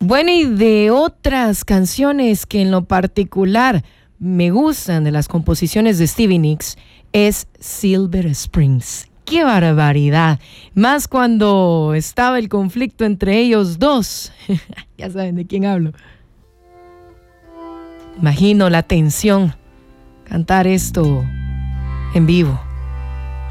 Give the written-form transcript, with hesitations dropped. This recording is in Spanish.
Bueno, y de otras canciones que en lo particular me gustan de las composiciones de Stevie Nicks es Silver Springs. ¡Qué barbaridad! Más cuando estaba el conflicto entre ellos dos. Ya saben de quién hablo. Imagino la tensión, cantar esto en vivo.